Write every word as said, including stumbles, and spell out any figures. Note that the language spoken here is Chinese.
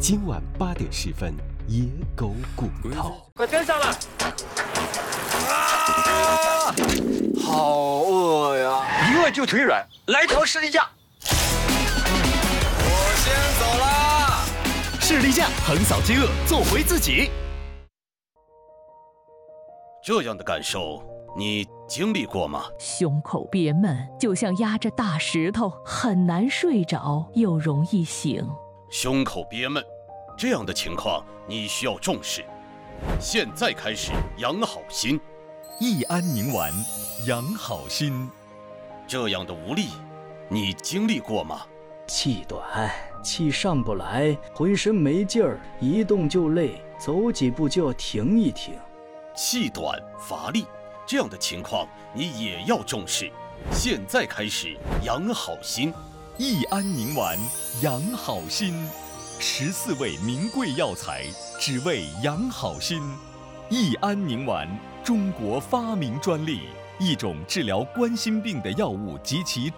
今晚八点十分，野狗骨头， 快跟上了！ 啊，好饿呀！ 一饿就腿软，来条士力架。 我先走啦！ 士力架横扫饥饿，做回自己。 这样的感受，你经历过吗？ 胸口憋闷，就像压着大石头，很难睡着，又容易醒。 胸口憋闷，这样的情况你需要重视。现在开始养好心， 益安宁丸，养好心。 这样的无力，你经历过吗？ 气短，气上不来，浑身没劲儿，一动就累，走几步就要停一停。 气短乏力，这样的情况你也要重视。现在开始养好心， 益安宁丸，养好心。十四味名贵药材，只为养好心。益安宁丸，中国发明专利，一种治疗冠心病的药物及其